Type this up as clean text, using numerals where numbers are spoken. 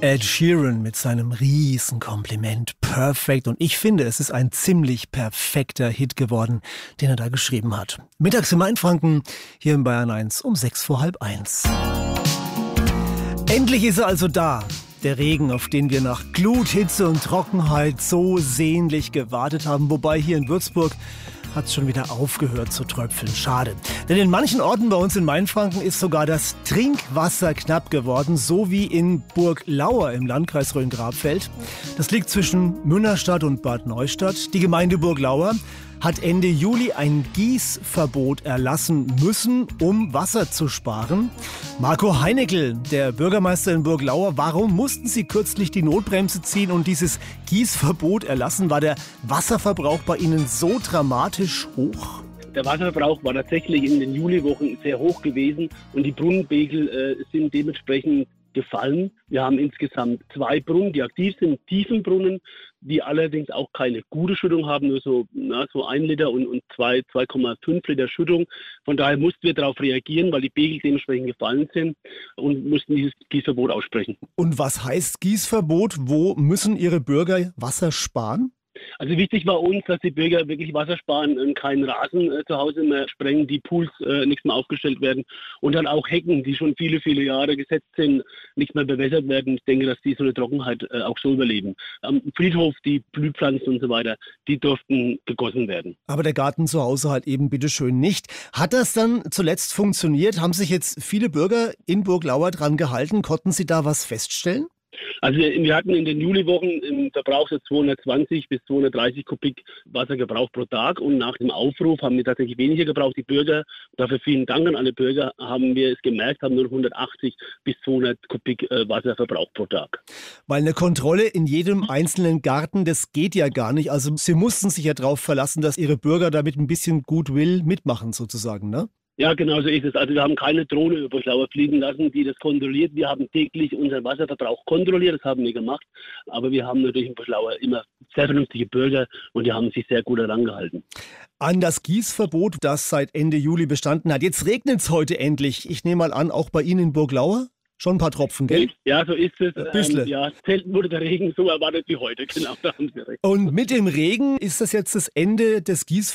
Ed Sheeran mit seinem Riesenkompliment Perfect. Und ich finde, es ist ein ziemlich perfekter Hit geworden, den er da geschrieben hat. Mittags im Mainfranken, hier in Bayern 1 um 1:06. Endlich ist er also da. Der Regen, auf den wir nach Glut, Hitze und Trockenheit so sehnlich gewartet haben. Wobei hier in Würzburg hat es schon wieder aufgehört zu tröpfeln. Schade. Denn in manchen Orten bei uns in Mainfranken ist sogar das Trinkwasser knapp geworden, so wie in Burglauer im Landkreis Rhön-Grabfeld. Das liegt zwischen Münnerstadt und Bad Neustadt. Die Gemeinde Burglauer hat Ende Juli ein Gießverbot erlassen müssen, um Wasser zu sparen. Marco Heinekel, der Bürgermeister in Burglauer, warum mussten Sie kürzlich die Notbremse ziehen und dieses Gießverbot erlassen? War der Wasserverbrauch bei Ihnen so dramatisch hoch? Der Wasserverbrauch war tatsächlich in den Juliwochen sehr hoch gewesen und die Brunnenpegel sind dementsprechend gefallen. Wir haben insgesamt 2 Brunnen, die aktiv sind, Tiefenbrunnen, die allerdings auch keine gute Schüttung haben, nur so 1 Liter und 2,5 Liter Schüttung. Von daher mussten wir darauf reagieren, weil die Pegel dementsprechend gefallen sind und mussten dieses Gießverbot aussprechen. Und was heißt Gießverbot? Wo müssen Ihre Bürger Wasser sparen? Also wichtig war uns, dass die Bürger wirklich Wasser sparen und keinen Rasen zu Hause mehr sprengen, die Pools nicht mehr aufgestellt werden und dann auch Hecken, die schon viele, viele Jahre gesetzt sind, nicht mehr bewässert werden. Ich denke, dass die so eine Trockenheit auch so überleben. Am Friedhof, die Blühpflanzen und so weiter, die durften gegossen werden. Aber der Garten zu Hause halt eben bitteschön nicht. Hat das dann zuletzt funktioniert? Haben sich jetzt viele Bürger in Burglauer dran gehalten? Konnten Sie da was feststellen? Also wir hatten in den Juliwochen im Verbrauch so 220 bis 230 Kubik Wasser gebraucht pro Tag und nach dem Aufruf haben wir tatsächlich weniger gebraucht. Die Bürger, dafür vielen Dank an alle Bürger, haben wir es gemerkt, haben nur 180 bis 200 Kubik Wasser verbraucht pro Tag. Weil eine Kontrolle in jedem einzelnen Garten, das geht ja gar nicht. Also Sie mussten sich ja darauf verlassen, dass Ihre Bürger damit ein bisschen Goodwill mitmachen sozusagen, ne? Ja, genau so ist es. Also wir haben keine Drohne über Burglauer fliegen lassen, die das kontrolliert. Wir haben täglich unseren Wasserverbrauch kontrolliert, das haben wir gemacht. Aber wir haben natürlich in Burglauer immer sehr vernünftige Bürger und die haben sich sehr gut daran gehalten. An das Gießverbot, das seit Ende Juli bestanden hat. Jetzt regnet es heute endlich. Ich nehme mal an, auch bei Ihnen in Burglauer? Schon ein paar Tropfen, gell? Ja, so ist es. Ja, selten wurde der Regen so erwartet wie heute. Genau, da haben Sie recht. Und mit dem Regen ist das jetzt das Ende des Gießverbots?